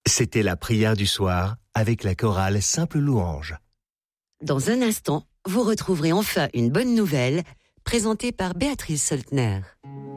C'était la prière du soir avec la chorale Simple Louange. Dans un instant, vous retrouverez enfin une bonne nouvelle présentée par Béatrice Soltner.